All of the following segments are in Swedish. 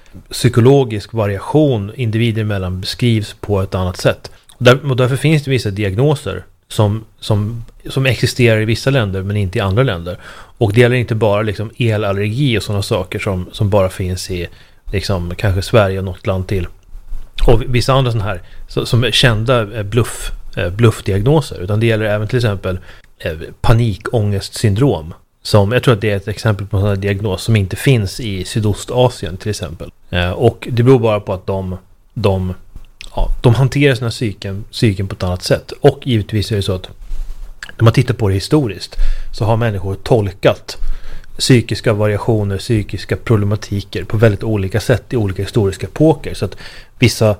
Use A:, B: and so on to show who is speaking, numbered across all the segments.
A: psykologisk variation individer emellan beskrivs på ett annat sätt. Och därför finns det vissa diagnoser som existerar i vissa länder men inte i andra länder. Och det gäller inte bara liksom elallergi och sådana saker som bara finns i liksom, kanske Sverige och något land till. Och vissa andra sådana här som är kända bluffdiagnoser. Utan det gäller även till exempel panikångestsyndrom. Som, jag tror att det är ett exempel på en sån här diagnos som inte finns i Sydostasien till exempel. Och det beror bara på att de hanterar sina psyken på ett annat sätt. Och givetvis är det så att när man tittar på det historiskt så har människor tolkat psykiska variationer, psykiska problematiker på väldigt olika sätt i olika historiska epoker. Så att vissa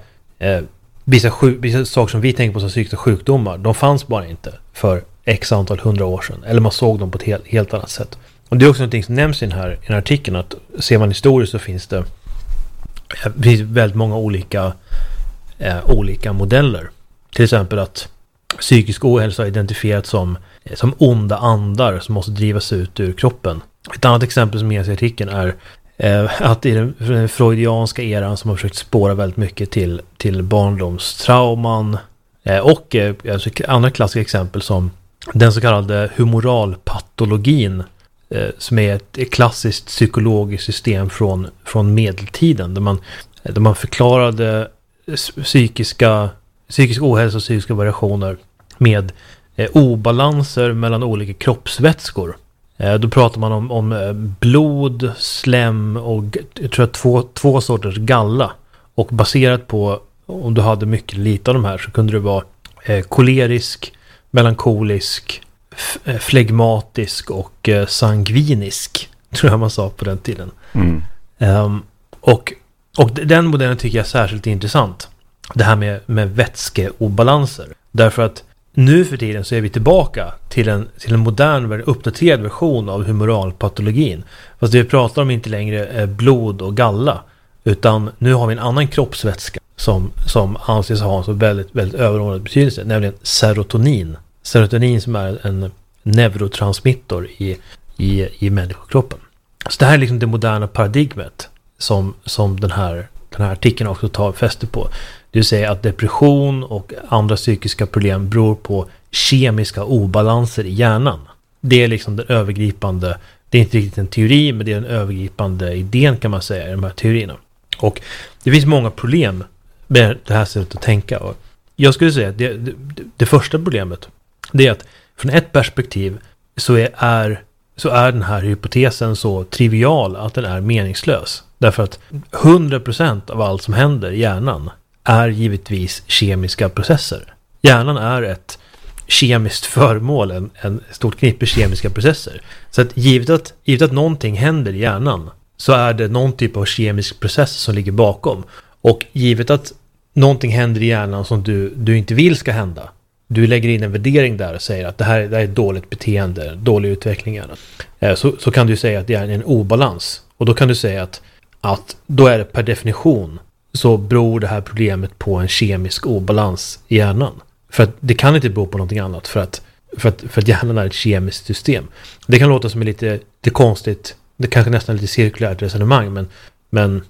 A: saker som vi tänker på som psykiska sjukdomar, de fanns bara inte för x antal 100 år sedan. Eller man såg dem på ett helt annat sätt. Och det är också någonting som nämns i den här artikeln, att ser man historiskt så finns det väldigt många olika modeller. Till exempel att psykisk ohälsa är identifierat som onda andar som måste drivas ut ur kroppen. Ett annat exempel som ges i artikeln är att i den freudianska eran som har försökt spåra väldigt mycket till barndomstrauman och andra klassiska exempel som den så kallade humoralpatologin som är ett klassiskt psykologiskt system från medeltiden där man förklarade psykisk ohälsa och psykiska variationer med obalanser mellan olika kroppsvätskor. Då pratar man om blod, slem och jag tror att två sorters galla. Och baserat på om du hade mycket lite av de här så kunde det vara kolerisk, melankolisk, flegmatisk och sangvinisk, tror jag man sa på den tiden. Och den modellen tycker jag är särskilt intressant. Det här med vätskeobalanser. Därför att nu för tiden så är vi tillbaka till en modern, uppdaterad version av humoralpatologin. Fast det vi pratar om inte längre är blod och galla. Utan nu har vi en annan kroppsvätska som anses ha en så väldigt, väldigt överordnad betydelse. Nämligen serotonin. Serotonin som är en neurotransmittor i människokroppen. Så det här är liksom det moderna paradigmet som den här artikeln också tar fäste på. Det vill säga att depression och andra psykiska problem beror på kemiska obalanser i hjärnan. Det är liksom den övergripande, det är inte riktigt en teori, men det är den övergripande idén kan man säga i de här teorierna. Och det finns många problem med det här sättet att tänka. Och jag skulle säga att det första problemet, det är att från ett perspektiv så är den här hypotesen så trivial att den är meningslös. Därför att 100% av allt som händer i hjärnan är givetvis kemiska processer. Hjärnan är ett kemiskt föremål, en stort knippe kemiska processer. Så att givet att någonting händer i hjärnan så är det någon typ av kemisk process som ligger bakom. Och givet att någonting händer i hjärnan som du inte vill ska hända, du lägger in en värdering där och säger att det här är ett dåligt beteende, dålig utveckling i hjärnan. Så kan du säga att det är en obalans. Och då kan du säga att då är det per definition så beror det här problemet på en kemisk obalans i hjärnan. För att det kan inte bero på någonting annat för att hjärnan är ett kemiskt system. Det kan låta som lite konstigt, det kanske nästan lite cirkulärt resonemang, men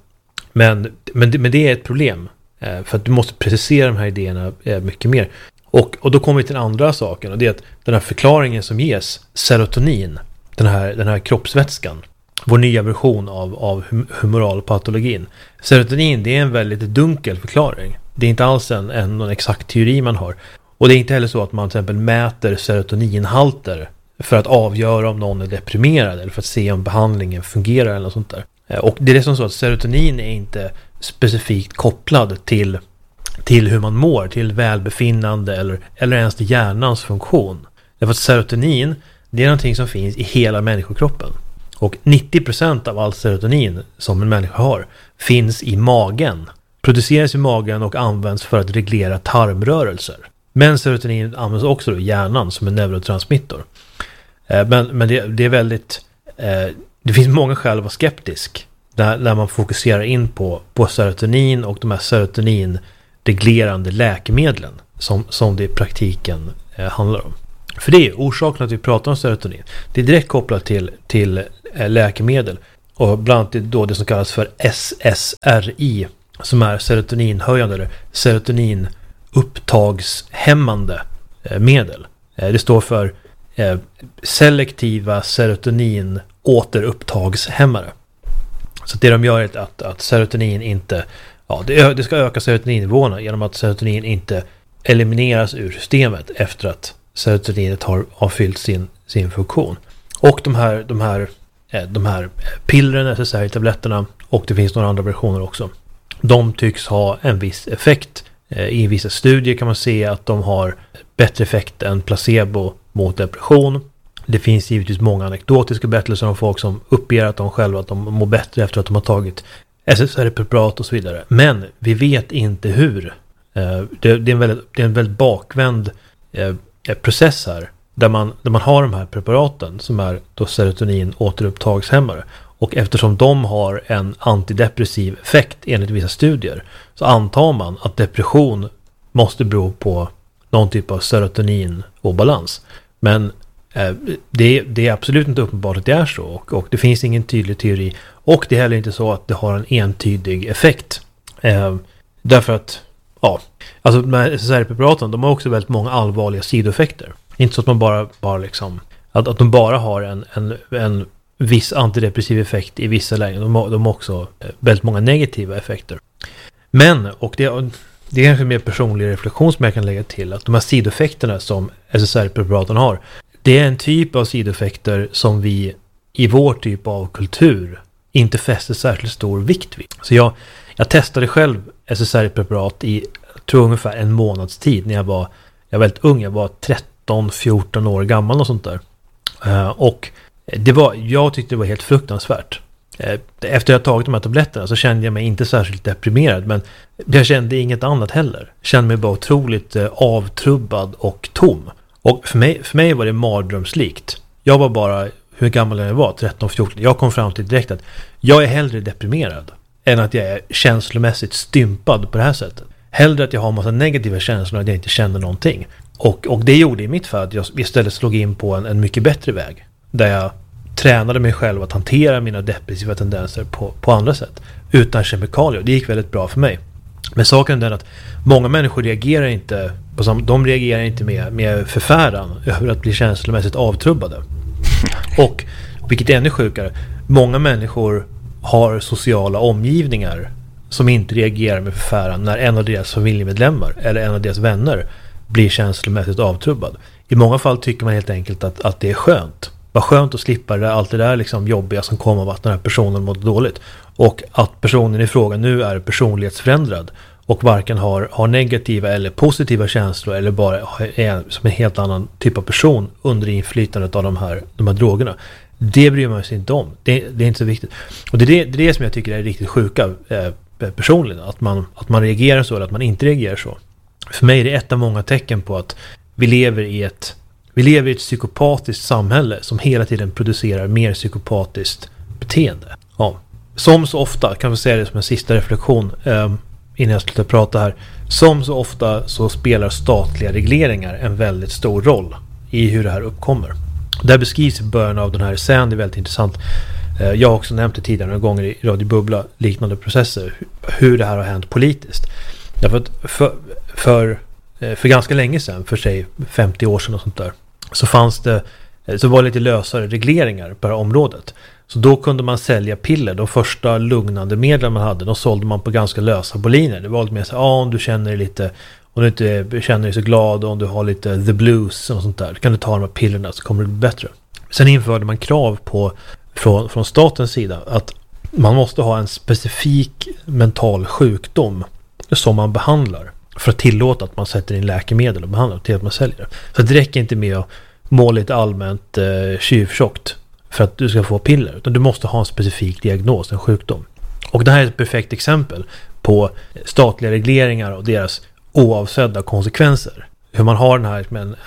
A: det är ett problem. För att du måste precisera de här idéerna mycket mer. Och då kommer vi till den andra saken, och det är att den här förklaringen som ges, serotonin, den här kroppsvätskan, vår nya version av humoralpatologin. Serotonin, det är en väldigt dunkel förklaring. Det är inte alls någon exakt teori man har. Och det är inte heller så att man till exempel mäter serotoninhalter för att avgöra om någon är deprimerad eller för att se om behandlingen fungerar eller något sånt där. Och det är som så att serotonin är inte specifikt kopplad till hur man mår, till välbefinnande eller ens till hjärnans funktion. Därför att serotonin, det är någonting som finns i hela människokroppen. Och 90% av all serotonin som en människa har finns i magen. Produceras i magen och används för att reglera tarmrörelser. Men serotonin används också i hjärnan som en neurotransmittor. Men det är väldigt... det finns många skäl att vara skeptisk när man fokuserar in på serotonin och de här serotoninreglerande läkemedlen som det i praktiken handlar om. För det är orsaken att vi pratar om serotonin. Det är direkt kopplat till läkemedel. Och bland annat då det som kallas för SSRI, som är serotoninhöjande eller serotoninupptagshämmande medel. Det står för selektiva serotoninåterupptagshämmare. Så det de gör är att serotonin inte, det ska öka serotoninnivåerna genom att serotonin inte elimineras ur systemet efter att serotoninet har fyllt sin funktion. Och de här pillren, SSRI-tabletterna, och det finns några andra versioner också, de tycks ha en viss effekt. I vissa studier kan man se att de har bättre effekt än placebo mot depression. Det finns givetvis många anekdotiska berättelser om folk som uppger att de själva att de mår bättre efter att de har tagit SSRI-preparat och så vidare. Men vi vet inte hur. Det är en väldigt bakvänd process här. Där man har de här preparaten som är då serotonin återupptagshämmare. Och eftersom de har en antidepressiv effekt enligt vissa studier, så antar man att depression måste bero på någon typ av serotoninobalans. Men det är absolut inte uppenbart att det är så. Och det finns ingen tydlig teori. Och det är heller inte så att det har en entydig effekt. Därför att alltså de här SSRI-preparaten, de har också väldigt många allvarliga sidoeffekter. Inte så att man bara liksom att de bara har en viss antidepressiv effekt i vissa lägen. De har också väldigt många negativa effekter. Men, och det är kanske mer personlig reflektion som jag kan lägga till, att de här sidoeffekterna som SSRI-preparaten har, det är en typ av sidoeffekter som vi i vår typ av kultur inte fäster särskilt stor vikt vid. Så jag testade själv SSRI-preparat i, tror ungefär en månads tid när jag var väldigt ung. Jag var 13-14 år gammal och sånt där. Och jag tyckte det var helt fruktansvärt. Efter jag tagit de här tabletterna så kände jag mig inte särskilt deprimerad, men jag kände inget annat heller. Jag kände mig bara otroligt avtrubbad och tom. Och för mig var det mardrömslikt. Jag var bara, hur gammal jag var, 13-14. Jag kom fram till direkt att jag är hellre deprimerad än att jag är känslomässigt stympad på det här sättet. Hellre att jag har en massa negativa känslor och att jag inte känner någonting. Och det gjorde i mitt fall att jag istället slog in på en mycket bättre väg. Där jag tränade mig själv att hantera mina depressiva tendenser på andra sätt. Utan kemikalier. Det gick väldigt bra för mig. Men saken är den att många människor reagerar inte de reagerar inte med förfäran över att bli känslomässigt avtrubbade. Och vilket är ännu sjukare, många människor har sociala omgivningar som inte reagerar med förfäran när en av deras familjemedlemmar eller en av deras vänner blir känslomässigt avtrubbad. I många fall tycker man helt enkelt att det är skönt. Vad skönt att slippa allt det där liksom jobbiga som kommer av att den här personen mår dåligt. Och att personen i fråga nu är personlighetsförändrad och varken har negativa eller positiva känslor eller bara är som en helt annan typ av person under inflytandet av de här drogerna. Det bryr man sig inte om. Det är inte så viktigt. Och det är det som jag tycker är riktigt sjuka personligen. Att man reagerar så eller att man inte reagerar så. För mig är det ett av många tecken på att vi lever i ett psykopatiskt samhälle som hela tiden producerar mer psykopatiskt beteende. Ja. Som så ofta, kan vi säga det som en sista reflektion innan jag slutar prata här. Som så ofta så spelar statliga regleringar en väldigt stor roll i hur det här uppkommer. Där beskrivs i början av den här scenen, det är väldigt intressant. Jag har också nämnt det tidigare några gånger i Radio Bubbla, liknande processer, hur det här har hänt politiskt. Därför att för ganska länge sedan, för sig 50 år sedan och sånt där, så var det lite lösare regleringar på det här området. Så då kunde man sälja piller. De första lugnande medlen man hade, de sålde man på ganska lösa boliner. Det var lite mer så om du känner dig lite, om du inte känner dig så glad och om du har lite the blues och sånt där, kan du ta de här pillerna så kommer det bli bättre. Sen införde man krav från statens sida att man måste ha en specifik mental sjukdom som man behandlar för att tillåta att man sätter in läkemedel och behandlar till att man säljer det. Så det räcker inte med att må lite allmänt tjuvtjockt för att du ska få piller, utan du måste ha en specifik diagnos, en sjukdom. Och det här är ett perfekt exempel på statliga regleringar och deras oavsedda konsekvenser. Hur man har den här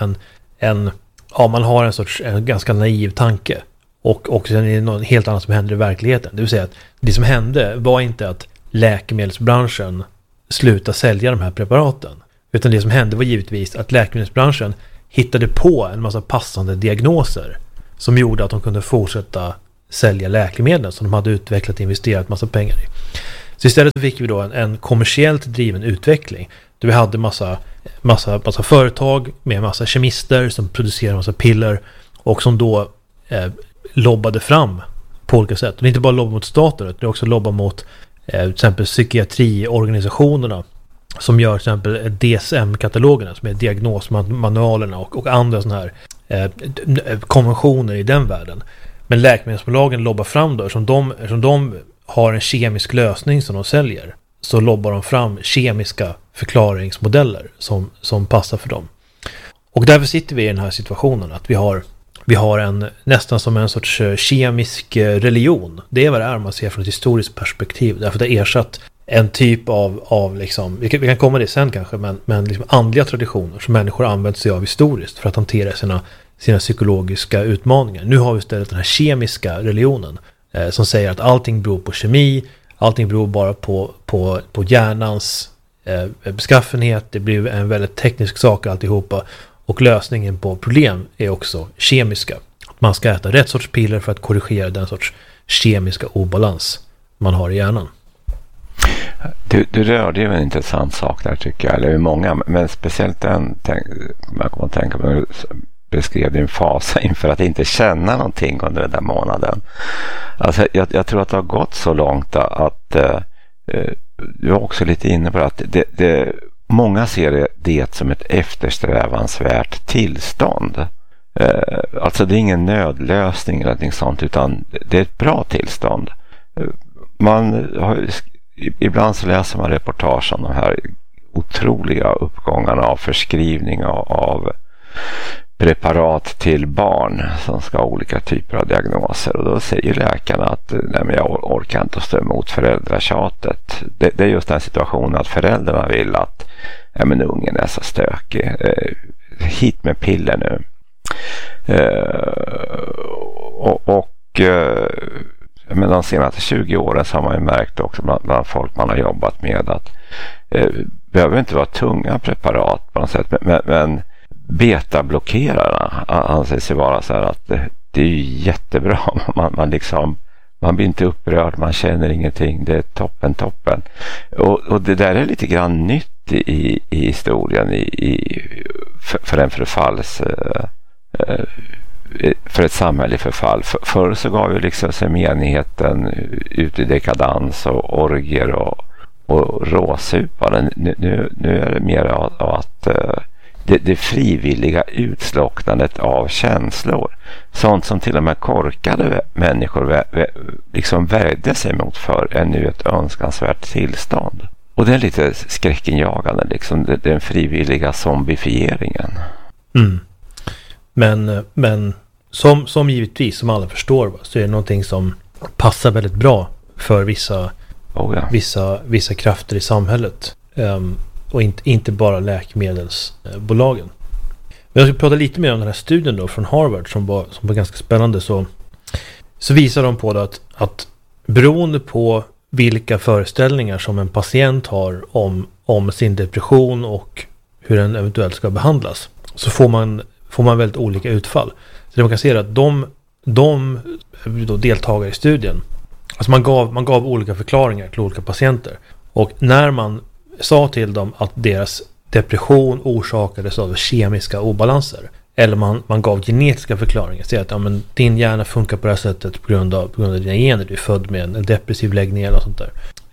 A: man har en ganska naiv tanke och sen är det något helt annat som händer i verkligheten. Det vill säga att det som hände var inte att läkemedelsbranschen sluta sälja de här preparaten, utan det som hände var givetvis att läkemedelsbranschen hittade på en massa passande diagnoser som gjorde att de kunde fortsätta sälja läkemedel som de hade utvecklat och investerat massa pengar i. Så istället fick vi då en kommersiellt driven utveckling där vi hade massa företag med massa kemister som producerade massa piller och som då lobbade fram på olika sätt. Och det är inte bara lobba mot staten, utan det är också lobba mot till exempel psykiatriorganisationerna som gör till exempel DSM-katalogerna som är diagnosmanualerna och andra sådana här konventioner i den världen. Men läkemedelsbolagen lobbar fram då, som de har en kemisk lösning som de säljer, så lobbar de fram kemiska förklaringsmodeller som passar för dem. Och därför sitter vi i den här situationen att vi har en nästan som en sorts kemisk religion. Det är vad det är man ser från ett historiskt perspektiv. Därför det ersatt en typ av liksom, vi kan komma det sen kanske, men liksom andliga traditioner som människor använt sig av historiskt för att hantera sina psykologiska utmaningar. Nu har vi istället den här kemiska religionen som säger att allting beror på kemi, allting beror bara på hjärnans beskaffenhet, det blir en väldigt teknisk sak alltihopa, och lösningen på problem är också kemiska. Man ska äta rätt sorts piller för att korrigera den sorts kemiska obalans man har i hjärnan.
B: Du rörde ju en intressant sak där tycker jag, eller många, men speciellt den man kommer att tänka på när du beskrev din fasa inför att inte känna någonting under den där månaden. Alltså, jag tror att det har gått så långt att du var också lite inne på att många ser det som ett eftersträvansvärt tillstånd. Alltså det är ingen nödlösning eller någonting sånt, utan det är ett bra tillstånd. Ibland så läser man reportage om de här otroliga uppgångarna av förskrivning av preparat till barn som ska ha olika typer av diagnoser, och då säger läkarna att nej, men jag orkar inte stå emot föräldratjatet. Det är just den situationen att föräldrarna vill att men ungen är så stökig, hit med piller nu. Men de senaste 20 åren så har man ju märkt också bland folk man har jobbat med att behöver inte vara tunga preparat på något sätt, men betablockerarna anser sig vara så här att det är jättebra. Man blir inte upprörd, man känner ingenting, det är toppen. Och det där är lite grann nytt i historien för en förfalls för ett samhälle i förfall. Förr så gav ju liksom sig menigheten ut i dekadans och orger och råsuparen. Nu är det mer av att det frivilliga utslocknandet av känslor. Sånt som till och med korkade människor liksom värjde sig mot för är nu ett önskansvärt tillstånd. Och det är lite skräckinjagande liksom, den frivilliga zombifieringen.
A: Mm. Men som givetvis, som alla förstår, så är det någonting som passar väldigt bra för vissa krafter i samhället. Och inte bara läkemedelsbolagen. Men jag ska prata lite mer om den här studien då från Harvard som var ganska spännande. Så visar de på det att beroende på vilka föreställningar som en patient har om sin depression och hur den eventuellt ska behandlas, så får man väldigt olika utfall. Så det man kan se är att de deltagare i studien, alltså man gav olika förklaringar till olika patienter. Och när man sa till dem att deras depression orsakades av kemiska obalanser, eller man gav genetiska förklaringar, säger att din hjärna funkar på det här sättet på grund av dina gener, du är född med en depressiv läggning eller sånt där.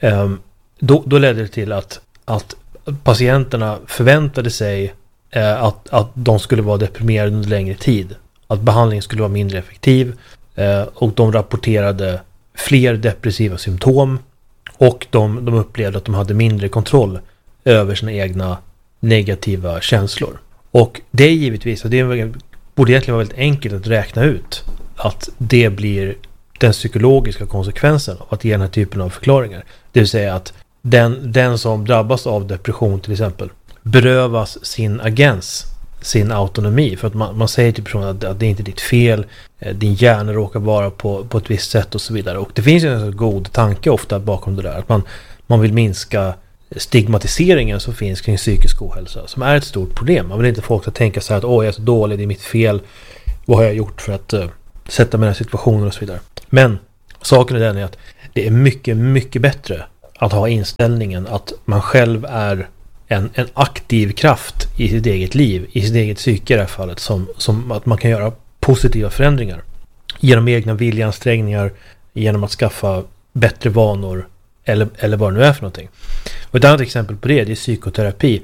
A: Då ledde det till att patienterna förväntade sig att de skulle vara deprimerade under längre tid, att behandlingen skulle vara mindre effektiv, och de rapporterade fler depressiva symptom, och de upplevde att de hade mindre kontroll över sina egna negativa känslor. Och det är givetvis, det borde egentligen vara väldigt enkelt att räkna ut att det blir den psykologiska konsekvensen av att ge den här typen av förklaringar. Det vill säga att den som drabbas av depression till exempel berövas sin agens, sin autonomi, för att man säger till personen att det är inte ditt fel, din hjärna råkar vara på ett visst sätt och så vidare. Och det finns ju en god tanke ofta bakom det där, att man vill minska stigmatiseringen som finns kring psykisk ohälsa, som är ett stort problem. Man vill inte folk att tänka så här att jag är så dålig, det är mitt fel, vad har jag gjort för sätta mig i situationer och så vidare. Men saken är den är att det är mycket, mycket bättre att ha inställningen att man själv är en aktiv kraft i sitt eget liv, i sitt eget psyke i det här fallet, som att man kan göra positiva förändringar genom egna viljansträngningar, genom att skaffa bättre vanor eller vad det nu är för någonting. Och ett annat exempel på det är psykoterapi,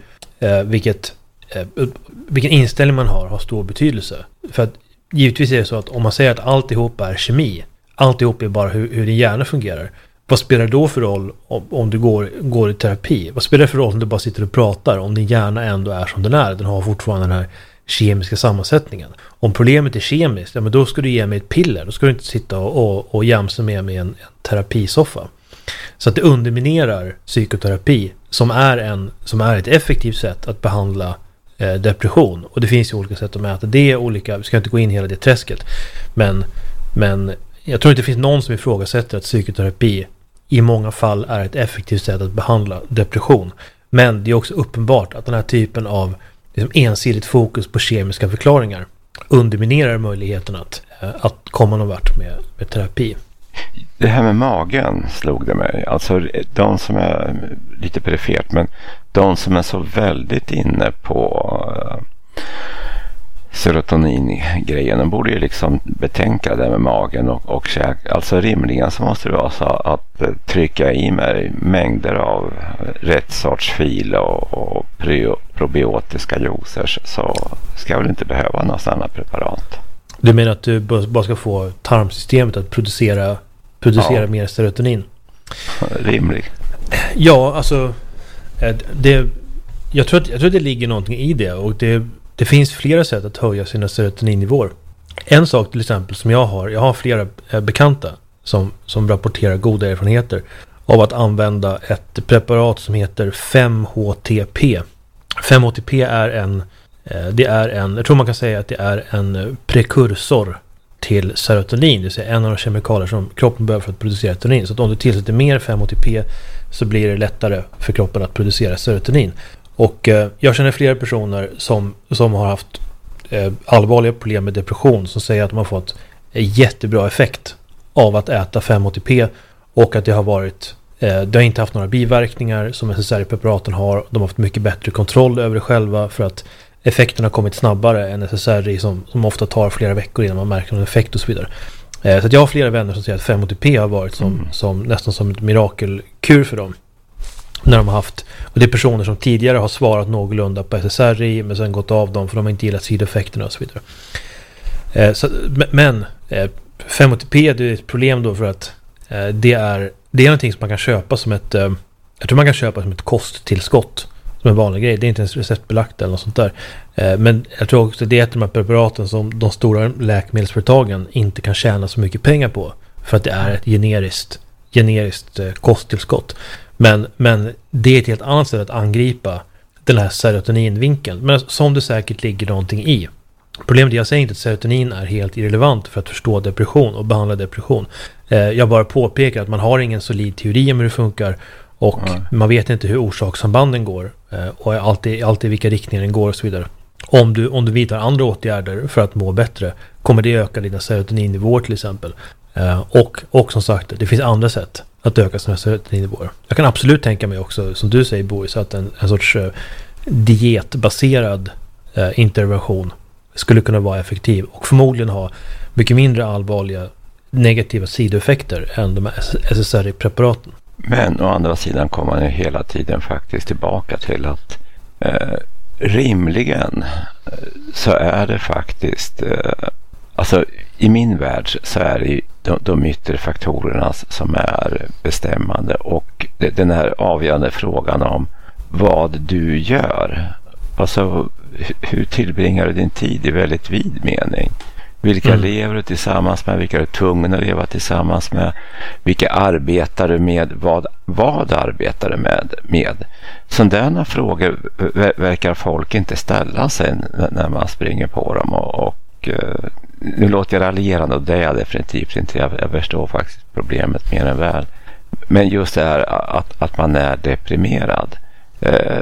A: vilken inställning man har stor betydelse. För att givetvis är det så att om man säger att alltihop är kemi, alltihop är bara hur din hjärna fungerar, vad spelar det då för roll om du går i terapi? Vad spelar det för roll om du bara sitter och pratar, om din hjärna ändå är som den är? Den har fortfarande den här kemiska sammansättningen. Om problemet är kemiskt, ja, men då ska du ge mig ett piller. Då ska du inte sitta och jamsa med mig en terapisoffa. Så att det underminerar psykoterapi som är ett effektivt sätt att behandla depression. Och det finns ju olika sätt att mäta det, vi ska inte gå in i hela det träsket. Men jag tror inte det finns någon som ifrågasätter att psykoterapi i många fall är ett effektivt sätt att behandla depression. Men det är också uppenbart att den här typen av ensidigt fokus på kemiska förklaringar underminerar möjligheten att komma någon vart med terapi.
B: Det här med magen slog det mig. Alltså de som är lite perifert, men de som är så väldigt inne på serotonin-grejen, de borde ju liksom betänka det med magen och käk. Alltså rimligen så måste det vara så att trycka i mig mängder av rätt sorts fil och probiotiska juicer, så ska jag väl inte behöva något sådana preparat. Du
A: menar att du bara ska få tarmsystemet att producera mer serotonin?
B: Rimligt.
A: Ja, alltså jag tror att det ligger någonting i det, och det finns flera sätt att höja sina serotoninnivåer. En sak till exempel som jag har flera bekanta som rapporterar goda erfarenheter av att använda ett preparat som heter 5-HTP. 5-HTP är jag tror man kan säga att det är en prekursor till serotonin, det vill säga en av de kemikalier som kroppen behöver för att producera serotonin. Så att om du tillsätter mer 5-HTP så blir det lättare för kroppen att producera serotonin. Och jag känner flera personer som har haft allvarliga problem med depression, som säger att de har fått en jättebra effekt av att äta 5-HTP, och att det har inte haft några biverkningar som SSRI-preparaten har. De har haft mycket bättre kontroll över det själva, för att effekterna har kommit snabbare än SSRI som ofta tar flera veckor innan man märker någon effekt och så vidare. Så att jag har flera vänner som säger att 5-HTP har varit som nästan som ett mirakelkur för dem. När de har haft, och det är personer som tidigare har svarat någorlunda på SSRI men sen gått av dem för de har inte gillat sidoeffekterna och så vidare. Men 5-HTP, det är ett problem då, för att det är någonting som man kan köpa som jag tror man kan köpa som ett kosttillskott, som en vanlig grej. Det är inte ens receptbelagt eller något sånt där. Men jag tror också det är ett av de här preparaten som de stora läkemedelsföretagen inte kan tjäna så mycket pengar på, för att det är ett generiskt kosttillskott. Men det är ett helt annat sätt att angripa den här serotoninvinkeln, men som det säkert ligger någonting i. Problemet är att jag säger inte att serotonin är helt irrelevant för att förstå depression och behandla depression. Jag bara påpekar att man har ingen solid teori om hur det funkar, och man vet inte hur orsakssambanden går och alltid vilka riktningar den går och så vidare. Om du vidtar andra åtgärder för att må bättre, kommer det öka dina serotoninnivåer till exempel. Och som sagt, det finns andra sätt att öka sina serotoninnivåer. Jag kan absolut tänka mig också, som du säger Boris, att en sorts dietbaserad intervention skulle kunna vara effektiv och förmodligen ha mycket mindre allvarliga negativa sidoeffekter än de här SSRI-preparaten.
B: Men å andra sidan kommer man ju hela tiden faktiskt tillbaka till att rimligen så är det faktiskt alltså i min värld så är det de yttre faktorerna som är bestämmande, och den här avgörande frågan om vad du gör, alltså hur tillbringar du din tid i väldigt vid mening. Vilka lever du tillsammans med, vilka är du tvungen att leva tillsammans med, vilka arbetar du med, vad arbetar du med. Sådana frågor verkar folk inte ställa sig när man springer på dem, och nu låter jag raljerande, och det är jag definitivt inte. Jag förstår faktiskt problemet mer än väl. Men just det här att man är deprimerad.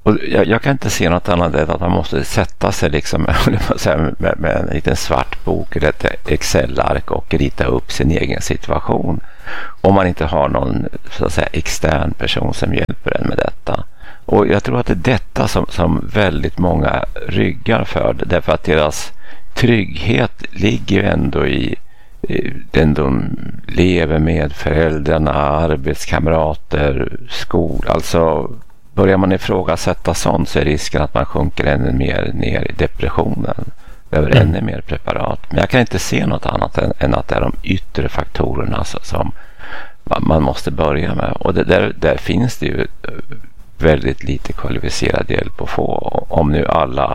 B: Och jag kan inte se något annat än att man måste sätta sig liksom, med en liten svart bok eller ett Excel-ark och rita upp sin egen situation. Om man inte har någon så att säga extern person som hjälper en med detta. Och jag tror att det är detta som väldigt många ryggar för. Därför att deras trygghet ligger ändå i den de lever med, föräldrarna, arbetskamrater, skol. Alltså börjar man ifrågasätta sånt så är risken att man sjunker ännu mer ner i depressionen. Behöver ännu mer preparat. Men jag kan inte se något annat än att det är de yttre faktorerna som man måste börja med. Och där finns det ju väldigt lite kvalificerad hjälp att få. Om nu alla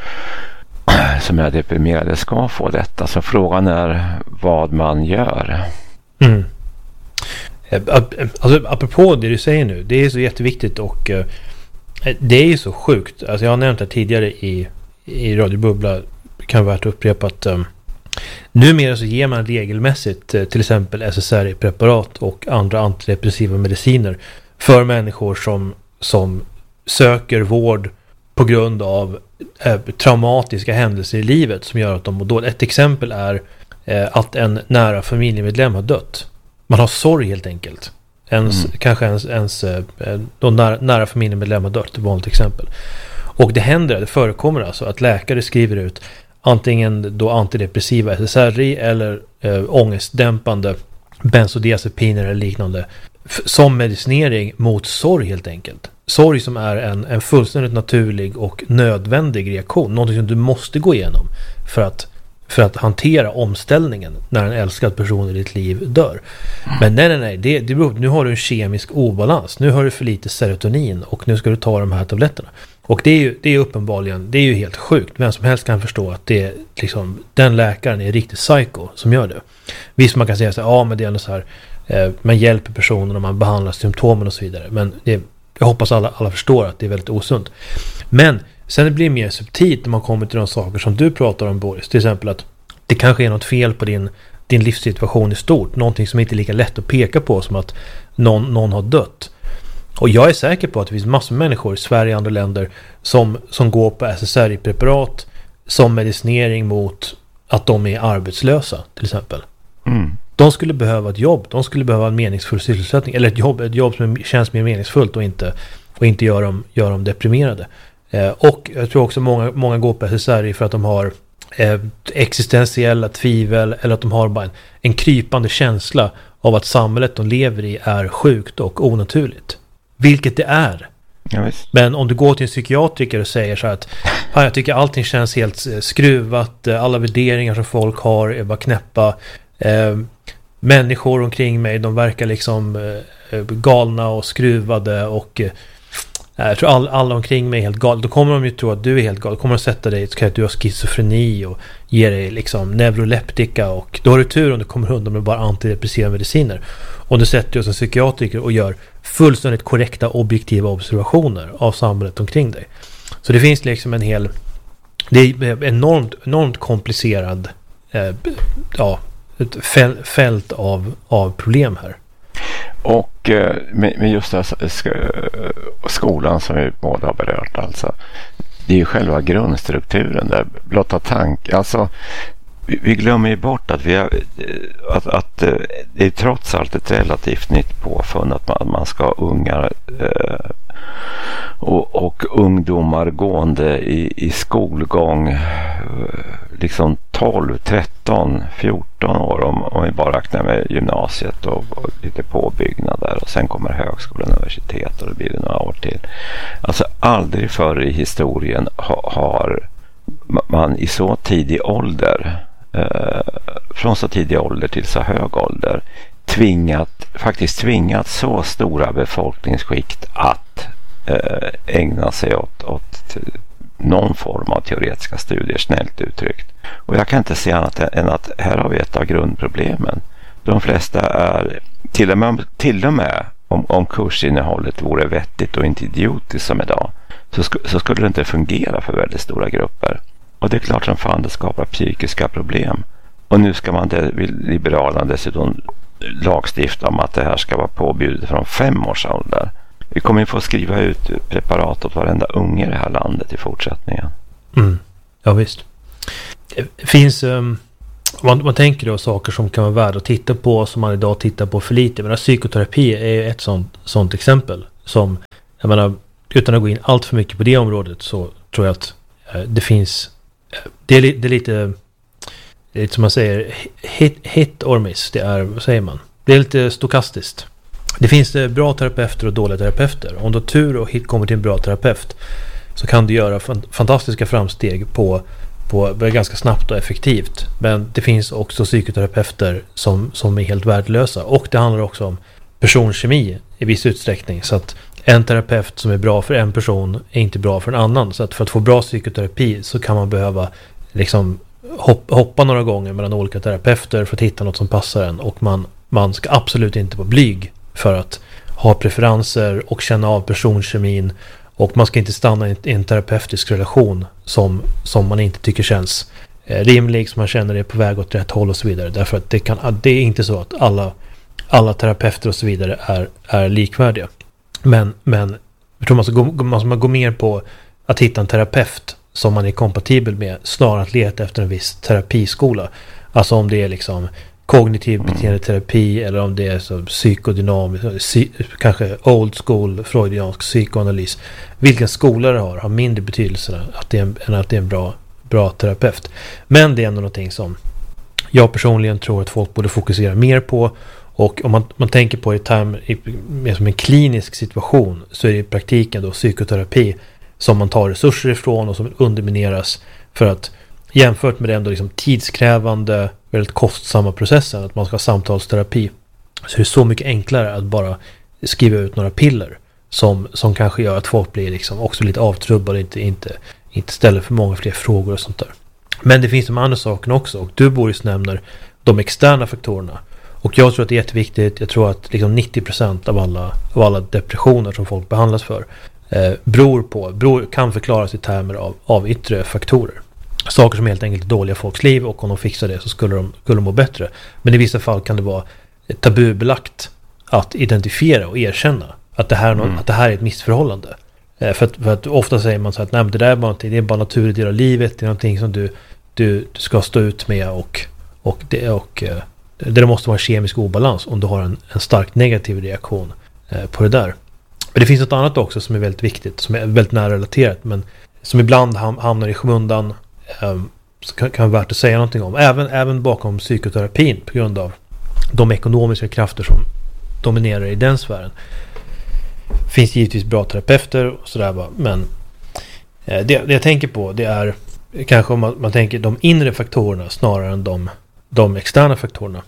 B: som är deprimerade ska få detta. Så frågan är vad man gör.
A: Mm. Alltså, apropå det du säger nu, det är så jätteviktigt och det är ju så sjukt. Alltså, jag har nämnt det tidigare i Radio Bubbla, kan vara värt att upprepa att numera så ger man regelmässigt till exempel SSRI-preparat och andra antidepressiva mediciner för människor som söker vård på grund av traumatiska händelser i livet som gör att de mår dåligt. Ett exempel är att en nära familjemedlem har dött. Man har sorg helt enkelt. Kanske ens nära familjemedlem har dött, ett vanligt exempel. Och det förekommer alltså att läkare skriver ut antingen då antidepressiva SSRI eller ångestdämpande bensodiazepiner eller liknande som medicinering mot sorg helt enkelt. Sorg som är en fullständigt naturlig och nödvändig reaktion. Någonting som du måste gå igenom för att hantera omställningen när en älskad person i ditt liv dör. Men nej, det beror, nu har du en kemisk obalans. Nu har du för lite serotonin och nu ska du ta de här tabletterna. Och det är uppenbarligen, det är ju helt sjukt. Vem som helst kan förstå att det är liksom, den läkaren är riktigt psycho som gör det. Visst, man kan säga så här, ja men det är ändå så här, man hjälper personen och man behandlar symptomen och så vidare. Men jag hoppas alla förstår att det är väldigt osunt. Men sen det blir mer subtilt när man kommer till de saker som du pratar om, Boris. Till exempel att det kanske är något fel på din livssituation i stort. Någonting som inte är lika lätt att peka på som att någon har dött. Och jag är säker på att det finns massor av människor i Sverige och andra länder som går på SSRI-preparat som medicinering mot att de är arbetslösa, till exempel. De skulle behöva ett jobb. De skulle behöva en meningsfull sysselsättning. Eller ett jobb som känns mer meningsfullt och inte gör dem deprimerade. Och jag tror också många går på SSRI för att de har existentiella tvivel eller att de har bara en krypande känsla av att samhället de lever i är sjukt och onaturligt. Vilket det är.
B: Ja,
A: men om du går till en psykiatriker och säger så här att jag tycker allting känns helt skruvat, alla värderingar som folk har är bara knäppa, människor omkring mig, de verkar liksom galna och skruvade och jag tror alla omkring mig är helt galna. Då kommer de ju tro att du är helt galen. Då kommer de sätta dig att du har schizofreni och ge dig liksom neuroleptika, och då har du tur om du kommer undan med bara antidepressiva mediciner. Om du sätter dig hos en psykiatriker och gör fullständigt korrekta objektiva observationer av samhället omkring dig. Så det finns liksom det är enormt komplicerad ett fält av problem här.
B: Och med just det skolan som vi båda har berört, alltså, det är ju själva grundstrukturen där, blotta tanke. Alltså, vi glömmer ju bort att att det är trots allt ett relativt nytt påfund att man ska ha ungar och ungdomar gående i skolgång liksom 12, 13, 14 år om vi bara räknar med gymnasiet och lite påbyggnader, och sen kommer högskolan och universitet och det blir det några år till. Alltså aldrig förr i historien har man i så tidig ålder, från så tidig ålder till så hög ålder, tvingat så stora befolkningsskikt att ägna sig åt någon form av teoretiska studier, snällt uttryckt. Och jag kan inte se annat än att här har vi ett av grundproblemen. De flesta är till och med om kursinnehållet vore vettigt och inte idiotiskt som idag, så skulle det inte fungera för väldigt stora grupper. Och det är klart som fan det skapar psykiska problem. Och nu ska Liberalerna dessutom lagstifta om att det här ska vara påbjudet från 5 års ålder. Vi kommer ju få skriva ut preparat åt varenda unge i det här landet i fortsättningen.
A: Ja, visst. Det finns... Man tänker då saker som kan vara värda att titta på som man idag tittar på för lite. Men psykoterapi är ett sånt exempel. Som, jag menar, utan att gå in allt för mycket på det området så tror jag att det finns... Det är lite som man säger hit or miss. Det är, vad säger man? Det är lite stokastiskt. Det finns bra terapeuter och dåliga terapeuter. Om du har tur och kommer till en bra terapeut så kan du göra fantastiska framsteg på ganska snabbt och effektivt. Men det finns också psykoterapeuter som är helt värdelösa. Och det handlar också om personkemi i viss utsträckning. Så att en terapeut som är bra för en person är inte bra för en annan. Så att för att få bra psykoterapi så kan man behöva liksom hoppa några gånger mellan olika terapeuter för att hitta något som passar en. Och man ska absolut inte vara blyg för att ha preferenser och känna av personkemin. Och man ska inte stanna i en terapeutisk relation som man inte tycker känns rimlig, som man känner är på väg åt rätt håll och så vidare. Därför att det är inte så att alla terapeuter och så vidare är likvärdiga. Men jag tror man ska gå mer på att hitta en terapeut som man är kompatibel med snarare att leta efter en viss terapiskola. Alltså om det är liksom kognitiv beteendeterapi eller om det är så psykodynamisk, kanske old school freudiansk psykoanalys. Vilken skola det har mindre betydelse än att det är en bra terapeut. Men det är ändå någonting som jag personligen tror att folk borde fokusera mer på. Och om man tänker på mer som en klinisk situation så är det i praktiken då psykoterapi som man tar resurser ifrån och som undermineras för att jämfört med den då liksom tidskrävande, väldigt kostsamma processen att man ska ha samtalsterapi så är det så mycket enklare att bara skriva ut några piller som kanske gör att folk blir liksom också lite avtrubbade och inte ställer för många fler frågor och sånt där. Men det finns de andra sakerna också och du, Boris, nämner de externa faktorerna. Och jag tror att det är jätteviktigt. Jag tror att liksom 90% av alla depressioner som folk behandlas för kan förklaras i termer av yttre faktorer. Saker som helt enkelt är dåliga i folks liv och om de fixar det så skulle de må bättre. Men i vissa fall kan det vara tabubelagt att identifiera och erkänna att det här är ett missförhållande. För att ofta säger man så att nej, men det är bara naturlig del av livet. Det är någonting som du ska stå ut med och det måste vara en kemisk obalans om du har en starkt negativ reaktion på det där. Men det finns något annat också som är väldigt viktigt, som är väldigt nära relaterat men som ibland hamnar i skymundan, kan vara värt att säga någonting om. Även bakom psykoterapin på grund av de ekonomiska krafter som dominerar i den sfären. Det finns givetvis bra terapeuter och sådär, men det jag tänker på det är kanske om man tänker de inre faktorerna snarare än de externa faktorerna.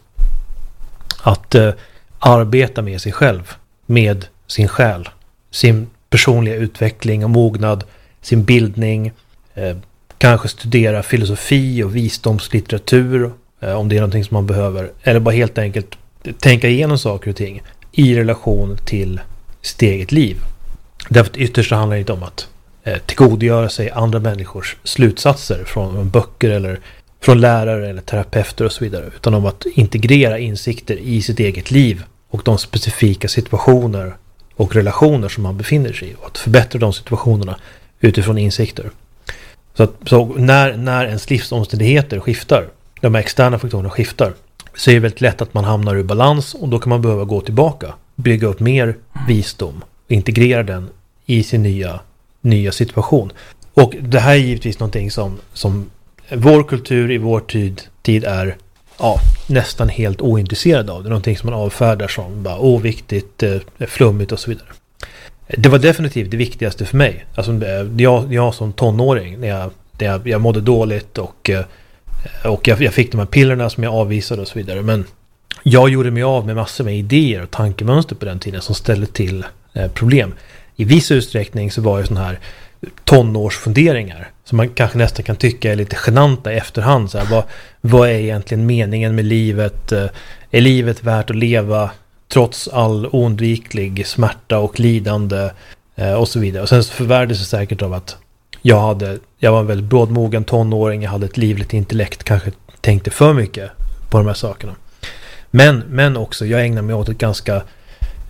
A: Att arbeta med sig själv, med sin själ, sin personliga utveckling och mognad, sin bildning, kanske studera filosofi och visdomslitteratur om det är någonting som man behöver, eller bara helt enkelt tänka igenom saker och ting i relation till sitt eget liv. Därför att ytterst handlar det inte om att tillgodogöra sig andra människors slutsatser från böcker eller från lärare eller terapeuter och så vidare, utan om att integrera insikter i sitt eget liv och de specifika situationer och relationer som man befinner sig i och att förbättra de situationerna utifrån insikter. Så när ens livsomständigheter skiftar, de externa faktorerna skiftar, så är det väldigt lätt att man hamnar ur balans och då kan man behöva gå tillbaka, bygga upp mer visdom och integrera den i sin nya situation. Och det här är givetvis någonting som vår kultur i vår tid är nästan helt ointresserad av. Det är någonting som man avfärdar som bara oviktigt, flummigt och så vidare. Det var definitivt det viktigaste för mig. Alltså, jag som tonåring när jag mådde dåligt och jag fick de här pillerna som jag avvisade och så vidare. Men jag gjorde mig av med massor med idéer och tankemönster på den tiden som ställde till problem. I viss utsträckning så var det sådana här tonårsfunderingar som man kanske nästan kan tycka är lite genanta i efterhand. Så här, vad är egentligen meningen med livet? Är livet värt att leva trots all oundviklig smärta och lidande och så vidare. Och sen så förvärrades det säkert av att jag var en väldigt brådmogen tonåring, jag hade ett livligt intellekt, kanske tänkte för mycket på de här sakerna. Men också, jag ägnade mig åt ett ganska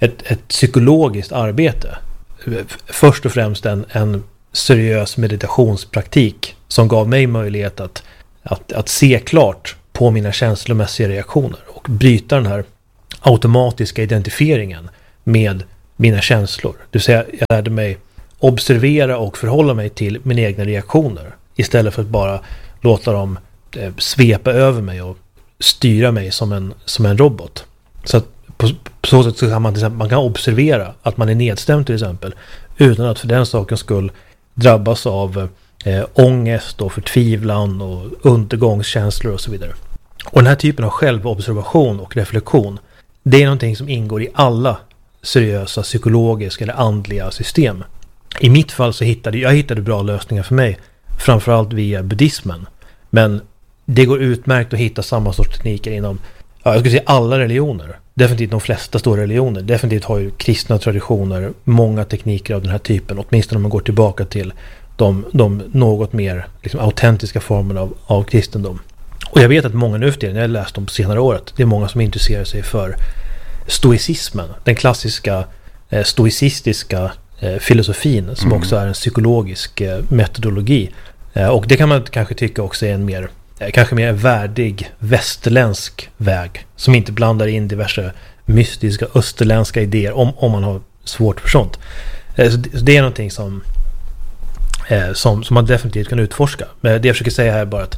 A: ett psykologiskt arbete. Först och främst en seriös meditationspraktik som gav mig möjlighet att se klart på mina känslomässiga reaktioner och bryta den här automatiska identifieringen med mina känslor. Det vill säga, jag lärde mig observera och förhålla mig till mina egna reaktioner istället för att bara låta dem svepa över mig och styra mig som en robot. Så att på så sätt så kan man kan observera att man är nedstämd till exempel utan att för den sakens skull drabbas av ångest och förtvivlan och undergångskänslor och så vidare. Och den här typen av självobservation och reflektion, det är någonting som ingår i alla seriösa psykologiska eller andliga system. I mitt fall så hittade bra lösningar för mig, framförallt via buddhismen. Men det går utmärkt att hitta samma sorts tekniker inom, jag skulle säga alla religioner. Definitivt de flesta stora religioner. Definitivt har ju kristna traditioner många tekniker av den här typen, åtminstone om man går tillbaka till de något mer liksom autentiska formerna av kristendom. Och jag vet att många nu för tiden, jag har läst om på senare året, det är många som intresserar sig för stoicismen, den klassiska stoicistiska filosofin som också är en psykologisk metodologi. Och det kan man kanske tycka också är en mer värdig västerländsk väg som inte blandar in diverse mystiska österländska idéer om man har svårt för sånt. Så det är någonting som man definitivt kan utforska. Men det jag försöker säga här är bara att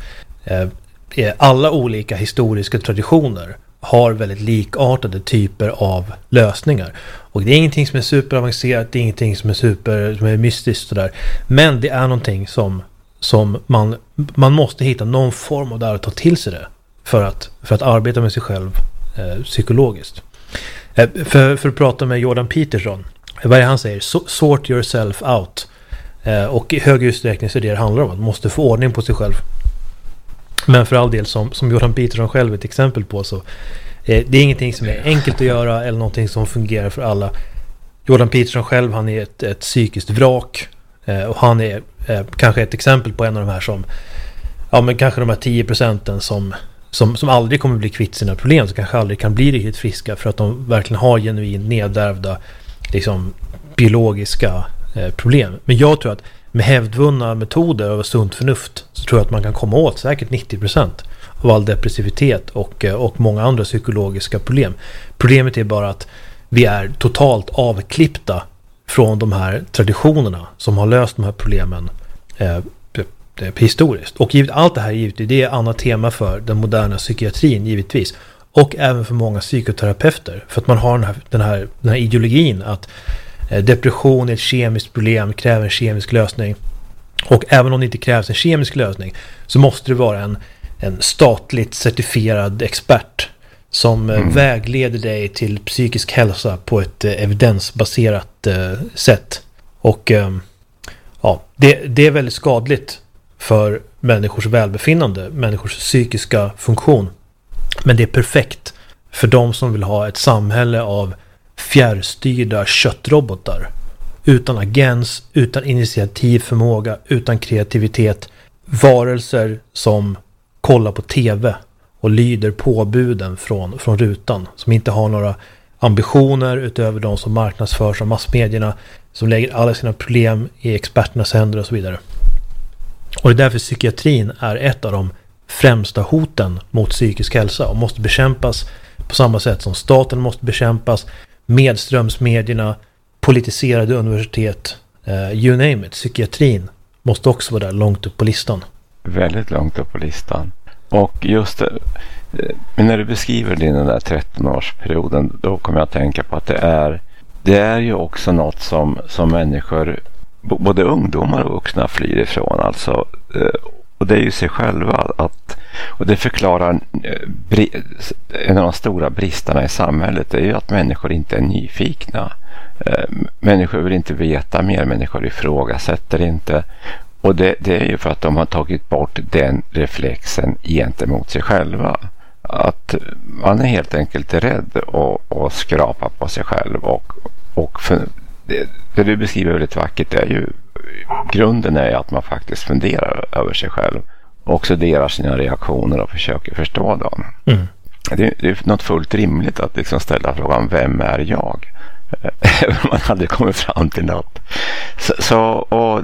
A: alla olika historiska traditioner har väldigt likartade typer av lösningar. Och det är ingenting som är superavancerat, det är ingenting som är mystiskt sådär. Men det är någonting som man måste hitta någon form av där att ta till sig det för att arbeta med sig själv psykologiskt. För att prata med Jordan Peterson, vad är det han säger? Sort yourself out. Och i hög utsträckning så är det handlar om att man måste få ordning på sig själv. Men för all del som Jordan Peterson själv är ett exempel på, så det är ingenting som är enkelt att göra eller någonting som fungerar för alla. Jordan Peterson själv, han är ett psykiskt vrak, och han är kanske ett exempel på en av de här som, ja men kanske de här 10% som aldrig kommer bli kvitt sina problem, som kanske aldrig kan bli riktigt friska för att de verkligen har genuint nedärvda liksom biologiska problem. Men jag tror att med hävdvunna metoder och sunt förnuft så tror jag att man kan komma åt säkert 90% av all depressivitet och många andra psykologiska problem. Problemet är bara att vi är totalt avklippta från de här traditionerna som har löst de här problemen historiskt. Och allt det här givetvis, det är ett annat tema för den moderna psykiatrin givetvis. Och även för många psykoterapeuter. För att man har den här ideologin att depression är ett kemiskt problem, kräver en kemisk lösning. Och även om det inte krävs en kemisk lösning så måste det vara en statligt certifierad expert som vägleder dig till psykisk hälsa på ett evidensbaserat sätt. Och det är väldigt skadligt för människors välbefinnande, människors psykiska funktion. Men det är perfekt för de som vill ha ett samhälle av fjärrstyrda köttrobotar. Utan agens, utan initiativförmåga, utan kreativitet. Varelser som kollar på tv och lyder påbuden från rutan. Som inte har några ambitioner utöver de som marknadsförs av massmedierna. Som lägger alla sina problem i experternas händer och så vidare. Och det är därför psykiatrin är ett av de främsta hoten mot psykisk hälsa. Och måste bekämpas på samma sätt som staten måste bekämpas. Medströmsmedierna, politiserade universitet, you name it. Psykiatrin måste också vara där långt upp på listan.
B: Väldigt långt upp på listan. Och just men när du beskriver din den där 13-årsperioden, då kommer jag att tänka på att det är ju också något som människor, både ungdomar och vuxna, flyr ifrån. Alltså, och det är ju sig själva och det förklarar en av de stora bristerna i samhället, är ju att människor inte är nyfikna. Människor vill inte veta mer, människor ifrågasätter inte. Och det är ju för att de har tagit bort den reflexen gentemot sig själva. Att man är helt enkelt rädd och skrapa på sig själv. Och det du beskriver väldigt vackert är ju, grunden är att man faktiskt funderar över sig själv. Och studerar sina reaktioner och försöker förstå dem. Det är något fullt rimligt att liksom ställa frågan, vem är jag? Man hade kommit fram till något. Och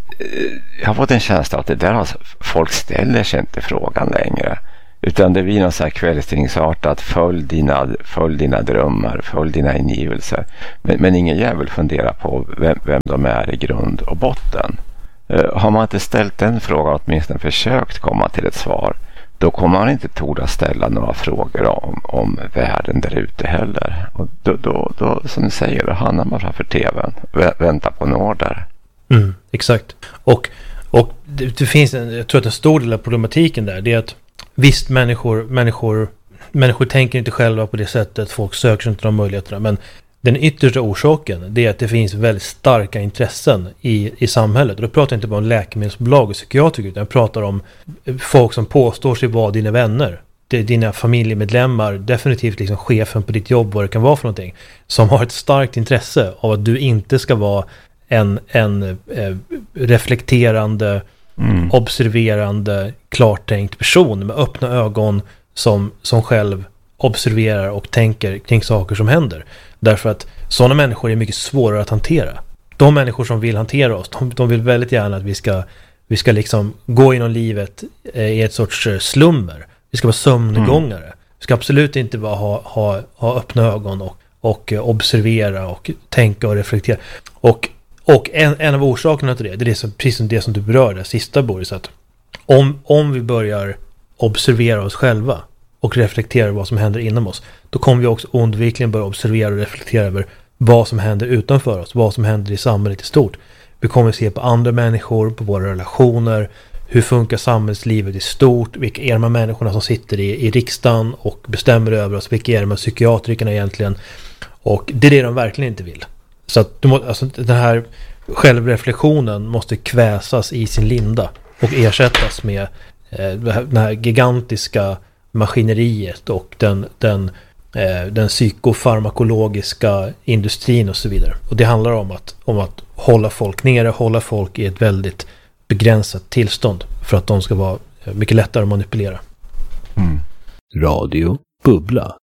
B: jag har fått en känsla att det där, alltså, folk ställer sig inte frågan längre. Utan det blir något så här kvällstidningsartat, följ dina drömmar, följ dina ingivelser. Men ingen jävel funderar på vem de är i grund och botten. Har man inte ställt den frågan, åtminstone försökt komma till ett svar, då kommer man inte torda ställa några frågor om världen där ute heller. Och då som du säger, då hamnar man framför tvn, vänta på en order.
A: Exakt. Och det finns jag tror att en stor del av problematiken där, det är att visst, människor tänker inte själva på det sättet, folk söker inte de möjligheterna, men den yttersta orsaken, det är att det finns väldigt starka intressen i samhället. Och då pratar jag inte bara om läkemedelsbolag och psykiatriker, utan jag pratar om folk som påstår sig vara dina vänner. Det är dina familjemedlemmar, definitivt liksom chefen på ditt jobb, vad det kan vara för någonting, som har ett starkt intresse av att du inte ska vara en reflekterande, observerande, klartänkt person med öppna ögon som själv observerar och tänker kring saker som händer. Därför att sådana människor är mycket svårare att hantera. De människor som vill hantera oss, de vill väldigt gärna att vi ska liksom gå inom livet i ett sorts slummer. Vi ska vara sömngångare. Vi ska absolut inte bara ha öppna ögon och observera och tänka och reflektera. Och en av orsakerna till det är precis som det som du berörde sista, Boris, att om vi börjar observera oss själva och reflektera vad som händer inom oss, då kommer vi också oundvikligen börja observera och reflektera över vad som händer utanför oss, vad som händer i samhället i stort. Vi kommer se på andra människor, på våra relationer, hur funkar samhällslivet i stort, vilka är de här människorna som sitter i riksdagen och bestämmer över oss, vilka är de här psykiatrikerna egentligen, och det är det de verkligen inte vill. Så att den här självreflektionen måste kväsas i sin linda och ersättas med den här gigantiska maskineriet och den psykofarmakologiska industrin och så vidare. Och det handlar om att hålla folk nere, hålla folk i ett väldigt begränsat tillstånd för att de ska vara mycket lättare att manipulera.
C: Radio Bubbla.